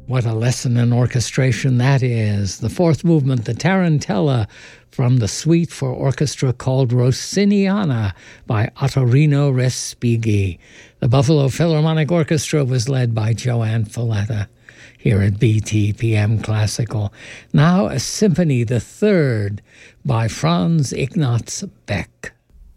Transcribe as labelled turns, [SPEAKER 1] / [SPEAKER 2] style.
[SPEAKER 1] What a lesson in orchestration that is. The fourth movement, the Tarantella, from the suite for orchestra called Rossiniana by Ottorino Respighi. The Buffalo Philharmonic Orchestra was led by Joanne Falletta here at BTPM Classical. Now a symphony, the third, by Franz Ignaz Beck.